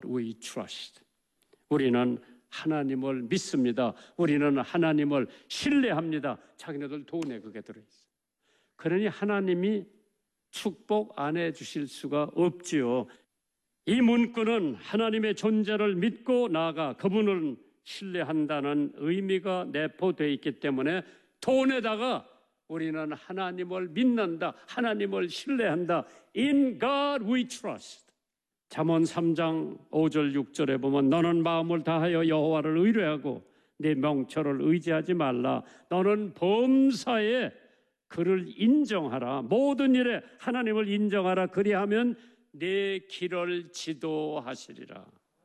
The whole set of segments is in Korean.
we trust. 우리는 하나님을 믿습니다. 우리는 하나님을 신뢰합니다. 자기네들 돈에 그게 들어있어요. 그러니 하나님이 축복 안 해주실 수가 없지요. 이 문구는 하나님의 존재를 믿고 나아가 그분을 신뢰한다는 의미가 내포되어 있기 때문에 돈에다가 우리는 하나님을 믿는다, 하나님을 신뢰한다. In God we trust. 잠언 3장 5절 6절에 보면 너는 마음을 다하여 여호와를 의뢰하고 네 명철을 의지하지 말라. 너는 범사에 그를 인정하라. 모든 일에 하나님을 인정하라. 그리하면 내 길을 지도하시리라.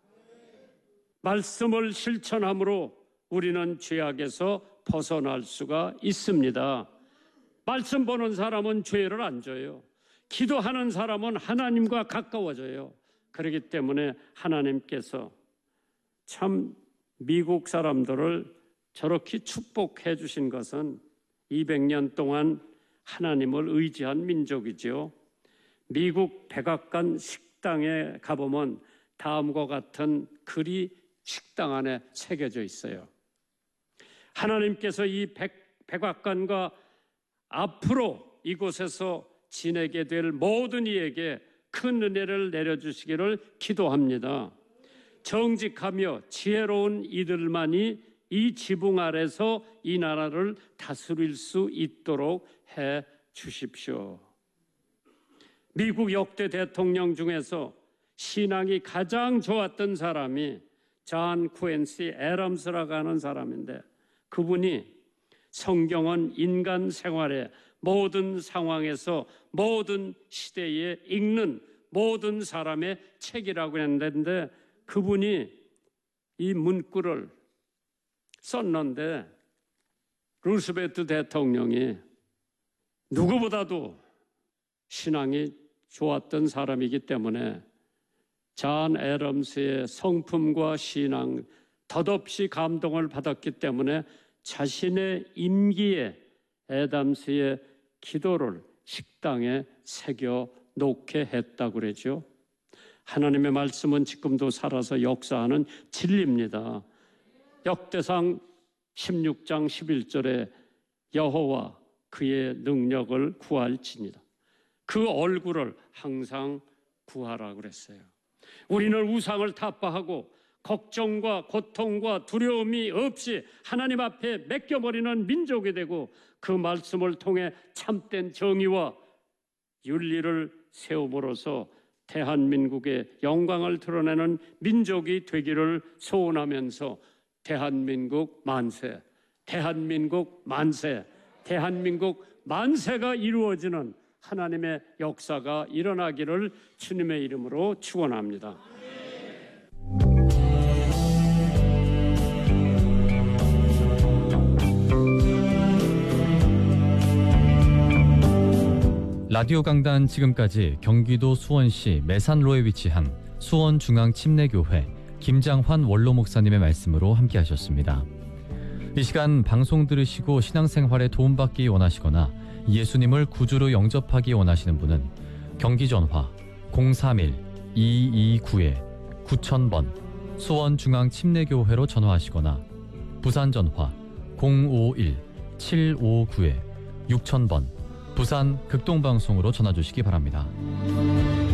말씀을 실천함으로 우리는 죄악에서 벗어날 수가 있습니다. 말씀 보는 사람은 죄를 안 져요. 기도하는 사람은 하나님과 가까워져요. 그렇기 때문에 하나님께서 참 미국 사람들을 저렇게 축복해 주신 것은 200년 동안 하나님을 의지한 민족이죠. 미국 백악관 식당에 가보면 다음과 같은 글이 식당 안에 새겨져 있어요. 하나님께서 이 백악관과 앞으로 이곳에서 지내게 될 모든 이에게 큰 은혜를 내려주시기를 기도합니다. 정직하며 지혜로운 이들만이 이 지붕 아래서 이 나라를 다스릴 수 있도록 해 주십시오. 미국 역대 대통령 중에서 신앙이 가장 좋았던 사람이 존 쿠엔시 애덤스라고 하는 사람인데, 그분이 성경은 인간 생활의 모든 상황에서 모든 시대에 읽는 모든 사람의 책이라고 했는데, 그분이 이 문구를 썼는데 루스벨트 대통령이 누구보다도 신앙이 좋았던 사람이기 때문에 존 애덤스의 성품과 신앙 덧없이 감동을 받았기 때문에 자신의 임기에 애덤스의 기도를 식당에 새겨 놓게 했다고 그러죠. 하나님의 말씀은 지금도 살아서 역사하는 진리입니다. 역대상 16장 11절에 여호와 그의 능력을 구할지니라. 그 얼굴을 항상 구하라고 그랬어요. 우리는 우상을 타파하고 걱정과 고통과 두려움이 없이 하나님 앞에 맡겨버리는 민족이 되고 그 말씀을 통해 참된 정의와 윤리를 세움으로써 대한민국의 영광을 드러내는 민족이 되기를 소원하면서 대한민국 만세, 대한민국 만세, 대한민국 만세가 이루어지는 하나님의 역사가 일어나기를 주님의 이름으로 축원합니다. 라디오 강단 지금까지 경기도 수원시 매산로에 위치한 수원중앙침례교회 김장환 원로 목사님의 말씀으로 함께 하셨습니다. 이 시간 방송 들으시고 신앙생활에 도움받기 원하시거나 예수님을 구주로 영접하기 원하시는 분은 경기전화 031-229-9000번 수원중앙침례교회로 전화하시거나 부산전화 051-759-6000번 부산 극동방송으로 전화주시기 바랍니다.